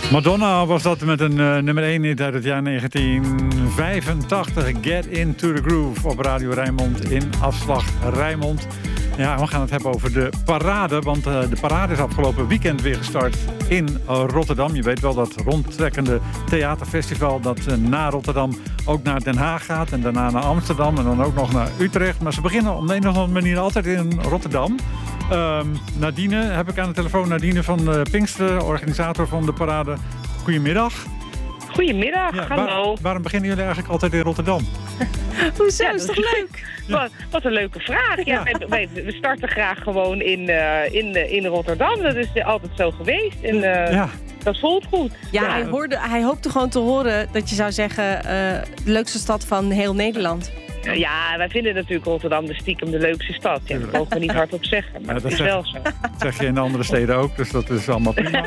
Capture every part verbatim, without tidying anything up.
Madonna was dat met een uh, nummer één hit uit het jaar negentien vijfentachtig. Get Into The Groove op Radio Rijnmond in Afslag Rijnmond. Ja, we gaan het hebben over de parade. Want uh, de parade is afgelopen weekend weer gestart in uh, Rotterdam. Je weet wel dat rondtrekkende theaterfestival dat uh, na Rotterdam ook naar Den Haag gaat. En daarna naar Amsterdam en dan ook nog naar Utrecht. Maar ze beginnen op de een of andere manier altijd in Rotterdam. Um, Nadine, heb ik aan de telefoon. Nadine van uh, Pinkster, organisator van de parade. Goedemiddag. Goedemiddag, ja, hallo. Waar, waarom beginnen jullie eigenlijk altijd in Rotterdam? Hoezo, ja, is toch leuk? Ja. Wat, wat een leuke vraag. Ja, ja. Wij, we starten graag gewoon in, uh, in, in Rotterdam. Dat is altijd zo geweest. En, uh, ja. Dat voelt goed. Ja, ja. Hij, hoorde, hij hoopte gewoon te horen dat je zou zeggen... Uh, de leukste stad van heel Nederland. Ja, wij vinden natuurlijk Rotterdam de stiekem de leukste stad. Ja, dat mogen we niet hardop zeggen, maar ja, dat is zeg, wel zo. Dat zeg je in andere steden ook, dus dat is allemaal prima.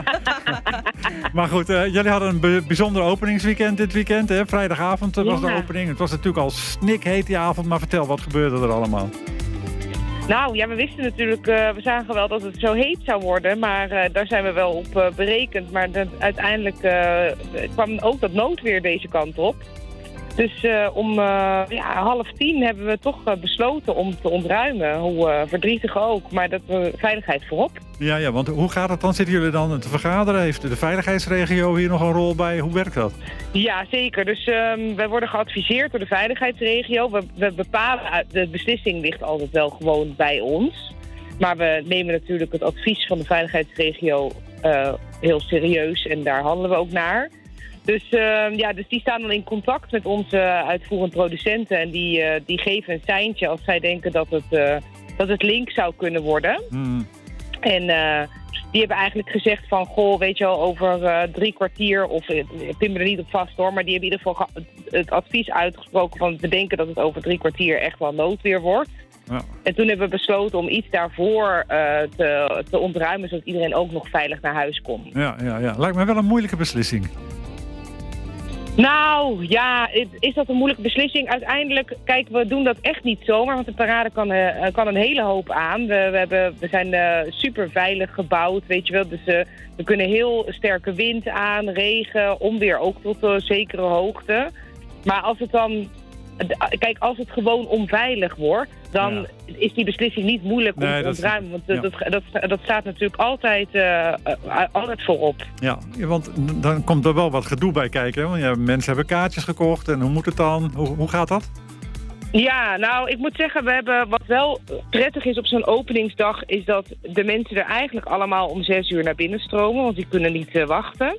Maar goed, uh, jullie hadden een be- bijzonder openingsweekend dit weekend. Hè? Vrijdagavond was ja. de opening. Het was natuurlijk al snikheet die avond, maar vertel, wat gebeurde er allemaal? Nou ja, we wisten natuurlijk, uh, we zagen wel dat het zo heet zou worden, maar uh, daar zijn we wel op uh, berekend. Maar de, uiteindelijk uh, kwam ook dat noodweer deze kant op. Dus uh, om uh, ja, half tien hebben we toch uh, besloten om te ontruimen. Hoe uh, verdrietig ook, maar dat uh, veiligheid voorop. Ja, ja, want hoe gaat het dan? Zitten jullie dan te vergaderen? Heeft de veiligheidsregio hier nog een rol bij? Hoe werkt dat? Ja, zeker. Dus um, wij worden geadviseerd door de veiligheidsregio. We, we bepalen, de beslissing ligt altijd wel gewoon bij ons. Maar we nemen natuurlijk het advies van de veiligheidsregio uh, heel serieus en daar handelen we ook naar. Dus, uh, ja, dus die staan dan in contact met onze uitvoerend producenten en die, uh, die geven een seintje als zij denken dat het, uh, dat het link zou kunnen worden. Mm. En uh, die hebben eigenlijk gezegd van, goh, weet je wel, over uh, drie kwartier, of ik pin me er niet op vast hoor, maar die hebben in ieder geval ge- het advies uitgesproken van we denken dat het over drie kwartier echt wel noodweer wordt. Ja. En toen hebben we besloten om iets daarvoor uh, te, te ontruimen, zodat iedereen ook nog veilig naar huis kon. Ja, ja, ja. Lijkt me wel een moeilijke beslissing. Nou, ja, is dat een moeilijke beslissing? Uiteindelijk, kijk, we doen dat echt niet zomaar, want de parade kan, uh, kan een hele hoop aan. We, we, hebben, we zijn uh, super veilig gebouwd, weet je wel. Dus uh, we kunnen heel sterke wind aan, regen, onweer ook tot een zekere hoogte. Maar als het dan... Kijk, als het gewoon onveilig wordt, dan ja. is die beslissing niet moeilijk om nee, te ontruimen. Want ja. dat, dat, dat staat natuurlijk altijd, uh, altijd voorop. Ja, want dan komt er wel wat gedoe bij kijken. Want ja, mensen hebben kaartjes gekocht en hoe moet het dan? Hoe, hoe gaat dat? Ja, nou, ik moet zeggen, we hebben wat wel prettig is op zo'n openingsdag, is dat de mensen er eigenlijk allemaal om zes uur naar binnen stromen, want die kunnen niet uh, wachten.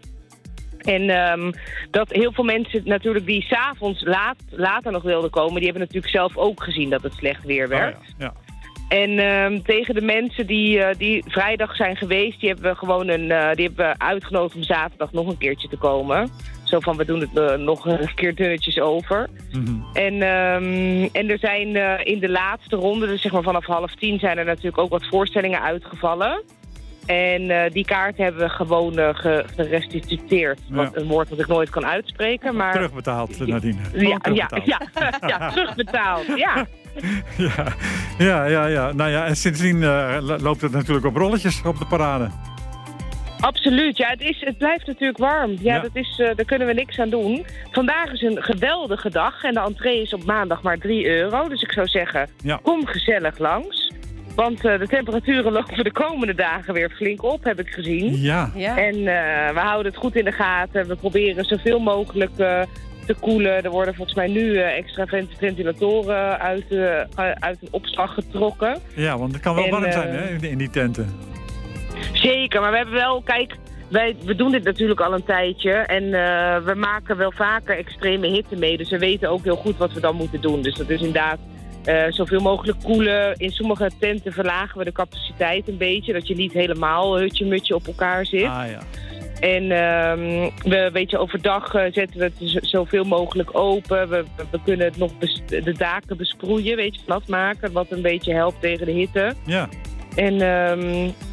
En um, dat heel veel mensen natuurlijk die 's avonds laat, later nog wilden komen, die hebben natuurlijk zelf ook gezien dat het slecht weer werd. Oh ja, ja. En um, tegen de mensen die, uh, die vrijdag zijn geweest, die hebben we gewoon een, uh, die hebben we uitgenodigd om zaterdag nog een keertje te komen. Zo van, we doen het uh, nog een keer dunnetjes over. Mm-hmm. En, um, en er zijn uh, in de laatste ronde, dus zeg maar vanaf half tien, zijn er natuurlijk ook wat voorstellingen uitgevallen. En uh, die kaart hebben we gewoon uh, ge- gerestitueerd. Ja. Wat een woord dat ik nooit kan uitspreken. Maar... Terugbetaald, Nadine. Ja, terugbetaald. Ja, ja, ja, terugbetaald, ja. ja. Ja, ja, ja. Nou ja, en sindsdien uh, loopt het natuurlijk op rolletjes op de parade. Absoluut, ja, het, is, het blijft natuurlijk warm. Ja, ja. Dat is, uh, daar kunnen we niks aan doen. Vandaag is een geweldige dag en de entree is op maandag maar drie euro. Dus ik zou zeggen, ja. Kom gezellig langs. Want uh, de temperaturen lopen de komende dagen weer flink op, heb ik gezien. Ja. ja. En uh, we houden het goed in de gaten. We proberen zoveel mogelijk uh, te koelen. Er worden volgens mij nu uh, extra ventilatoren uit, uh, uit een opslag getrokken. Ja, want het kan wel en, warm zijn uh, hè, in die tenten. Zeker, maar we hebben wel, kijk, wij, we doen dit natuurlijk al een tijdje. En uh, we maken wel vaker extreme hitte mee. Dus we weten ook heel goed wat we dan moeten doen. Dus dat is inderdaad... Uh, zoveel mogelijk koelen. In sommige tenten verlagen we de capaciteit een beetje. Dat je niet helemaal hutje-mutje op elkaar zit. Ah, ja. En um, we, weet je, overdag uh, zetten we het zoveel mogelijk open. We, we, we kunnen het nog bes- de daken besproeien, weet je, nat maken. Wat een beetje helpt tegen de hitte. Ja. En um,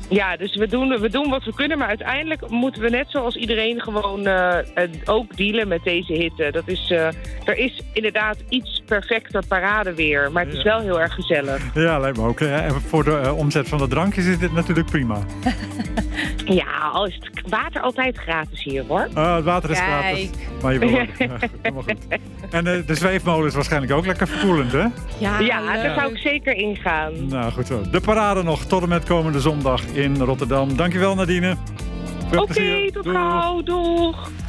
Ja, dus we doen, we doen wat we kunnen, maar uiteindelijk moeten we net zoals iedereen gewoon uh, ook dealen met deze hitte. Dat is, uh, er is inderdaad iets perfecter paradeweer, maar het is wel heel erg gezellig. Ja, lijkt me ook. En voor de uh, omzet van de drankjes is dit natuurlijk prima. Ja, al is het water altijd gratis hier, hoor. Uh, het water is Kijk. gratis. Maar je wil ja, goed, helemaal goed. En uh, de zweefmolen is waarschijnlijk ook lekker verkoelend, hè? Ja, ja leuk. daar zou ik zeker ingaan. Nou, goed zo. De parade nog tot en met komende zondag in Rotterdam. Dankjewel, Nadine. Oké, okay, tot gauw. Doeg.